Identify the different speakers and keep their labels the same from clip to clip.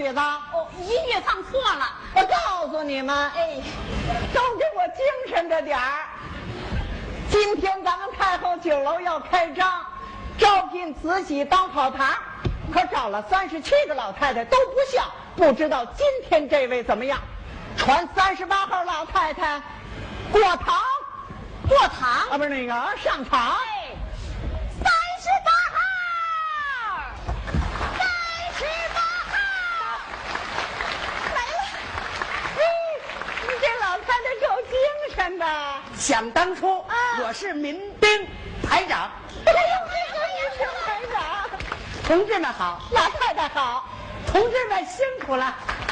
Speaker 1: 碟子？
Speaker 2: 哦，音乐放错了。
Speaker 1: 我告诉你们，
Speaker 2: 哎，
Speaker 1: 都给我精神着点儿。今天咱们太后酒楼要开张，招聘慈禧当跑堂，可找了37个老太太都不像，不知道今天这位怎么样？传38号老太太过堂，啊，不是那个上场。
Speaker 2: 哎，38号，来了。
Speaker 1: 你这老太太够精神的。
Speaker 3: 想当初，我是民兵排长。
Speaker 1: 哎呦，这个是排长。
Speaker 3: 同志们好，
Speaker 1: 老太太好。
Speaker 3: 同志们辛苦了。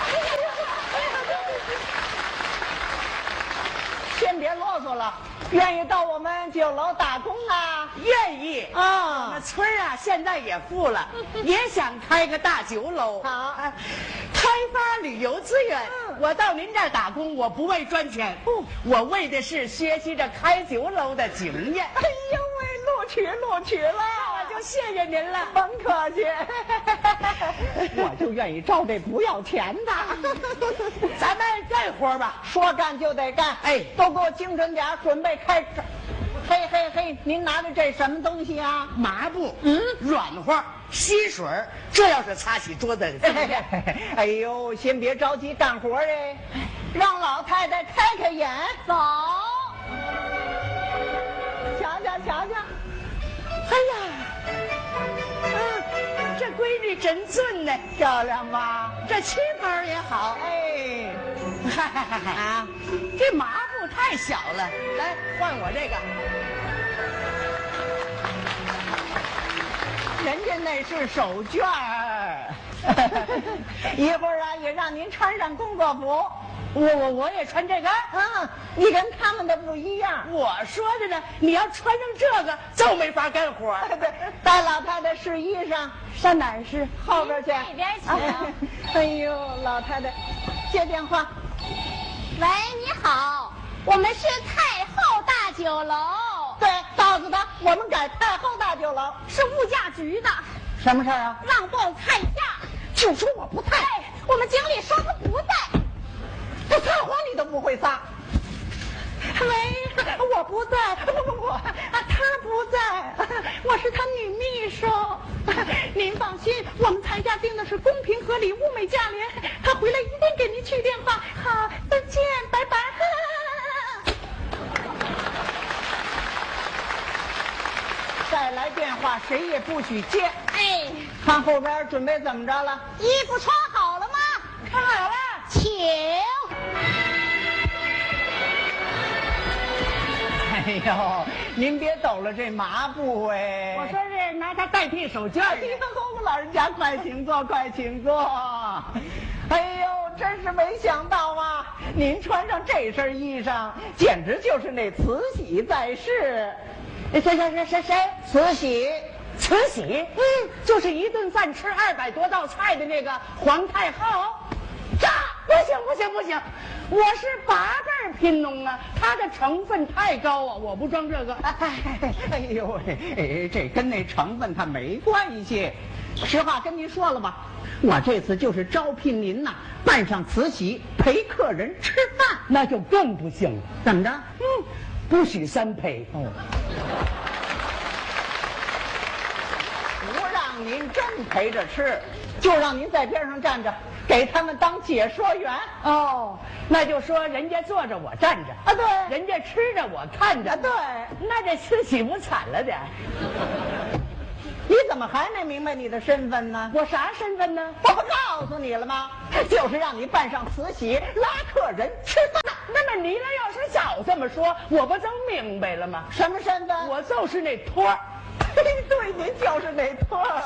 Speaker 1: 先别啰嗦了，愿意到我们酒楼打工啊？
Speaker 3: 愿意
Speaker 1: 啊
Speaker 3: 我们村啊现在也富了，也想开个大酒楼。
Speaker 1: 好
Speaker 3: 开发旅游资源。我到您这儿打工，我不为赚钱，我为的是学习着开酒楼的经验。
Speaker 1: 哎呦喂，录取了，
Speaker 3: 我就谢谢您了。
Speaker 1: 甭客气。我就愿意招这不要钱的。
Speaker 3: 咱们干活吧，
Speaker 1: 说干就得干。
Speaker 3: 哎
Speaker 1: 都给我精神点，准备开始。嘿嘿嘿，您拿的这什么东西啊？
Speaker 3: 麻布，软和，吸水，这要是擦起桌子，
Speaker 1: 哎呦，先别着急干活哎，让老太太开眼。
Speaker 2: 走。
Speaker 1: 瞧瞧。
Speaker 3: 哎呀，这闺女真俊呢，
Speaker 1: 漂亮吧？
Speaker 3: 这旗袍也好。
Speaker 1: 哎，
Speaker 3: 啊，这麻布太小了，来换我这个。
Speaker 1: 人家那是手绢儿。一会儿啊，也让您穿上工作服。
Speaker 3: 我也穿这个。
Speaker 1: 你跟他们的不一样。
Speaker 3: 我说的呢，你要穿上这个就没法干活。
Speaker 1: 对，带老太太试衣裳，
Speaker 3: 上哪儿试？
Speaker 1: 后边去。
Speaker 2: 那边请。
Speaker 1: 哎呦，老太太，接电话。
Speaker 2: 喂，你好，我们是太后大酒楼。
Speaker 1: 对，告诉他我们改太后大酒楼。
Speaker 2: 是物价局的，
Speaker 1: 什么事儿啊？
Speaker 2: 让报菜价。
Speaker 1: 就说我不在。
Speaker 2: 哎，我们经理说他不在。
Speaker 1: 这撒谎你都不会撒。喂，我不在，不，他不在，我是他女秘书。您放心，我们菜价定的是公平合理、物美价廉。他回来一定给您去电话。好，再见，拜拜。再来电话，谁也不许接。
Speaker 2: 哎，
Speaker 1: 看后边准备怎么着了？
Speaker 2: 衣服穿好了吗？
Speaker 1: 看好了，
Speaker 2: 请。
Speaker 1: 哎呦，您别抖了这麻布哎！
Speaker 3: 我说是拿它代替手绢。
Speaker 1: 哎呦，老人家快请坐，快请坐。哎呦，真是没想到啊！您穿上这身衣裳，简直就是那慈禧在世。谁？慈禧。
Speaker 3: 慈禧，就是一顿饭吃200多道菜的那个皇太后。这不行，我是8辈贫农啊，它的成分太高啊，我不装这个。
Speaker 1: 哎呦喂，这跟那成分它没关系。实话跟您说了吧，我这次就是招聘您呐，扮上慈禧陪客人吃饭。
Speaker 3: 那就更不行了。
Speaker 1: 怎么着？
Speaker 3: 不许3陪。
Speaker 1: 不让您真陪着吃，就让您在边上站着，给他们当解说员。
Speaker 3: 哦，那就说人家坐着我站着
Speaker 1: 啊，对，
Speaker 3: 人家吃着我看着。
Speaker 1: 啊，对，
Speaker 3: 那这慈禧不惨了点？
Speaker 1: 你怎么还没明白你的身份呢？
Speaker 3: 我啥身份呢？
Speaker 1: 我不告诉你了吗？就是让你扮上慈禧拉客人吃饭。
Speaker 3: 那么你呢？要是早这么说，我不就明白了吗？
Speaker 1: 什么身份？
Speaker 3: 我就是那托儿。
Speaker 1: 对，您就是那托儿。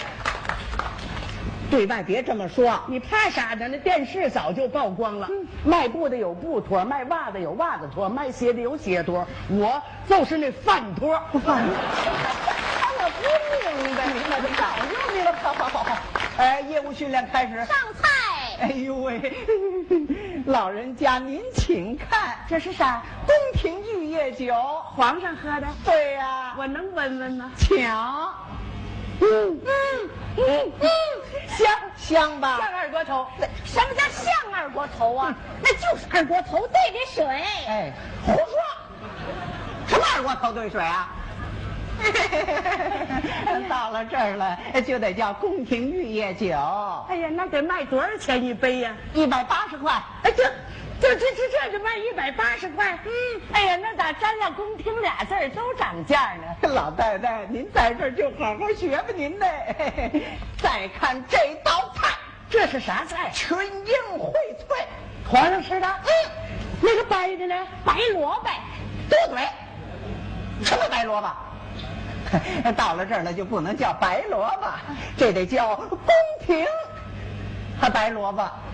Speaker 1: 对外别这么说，
Speaker 3: 你怕啥呢？那电视早就曝光了。卖布的有布托，卖袜子有袜子托，卖鞋的有鞋托，我就是那饭托。
Speaker 1: 饭托。我不明白，明白就早就明白。好。业务训练开始。
Speaker 2: 上菜。
Speaker 1: 哎呦喂，老人家您请看，
Speaker 3: 这是啥？
Speaker 1: 宫廷玉液酒，
Speaker 3: 皇上喝的。
Speaker 1: 对呀，
Speaker 3: 我能闻闻吗？
Speaker 1: 请。 香吧？
Speaker 3: 像二锅头。
Speaker 2: 什么叫像二锅头啊？那就是二锅头兑的水。
Speaker 1: 哎，胡说！什么二锅头兑水啊？到了这儿了，就得叫宫廷玉液酒。
Speaker 3: 哎呀，那得卖多少钱一杯呀
Speaker 1: ？180块。
Speaker 3: 哎，这就卖180块。哎呀，那咋沾了宫廷俩字儿都涨价呢？
Speaker 1: 老太太，您在这儿就好好学吧您的。再看这道菜，
Speaker 3: 这是啥菜？
Speaker 1: 群英荟萃，
Speaker 3: 皇上吃的。那个白的呢？
Speaker 2: 白萝卜。
Speaker 1: 多嘴。什么白萝卜？到了这儿了就不能叫白萝卜，这得叫宫廷白萝卜。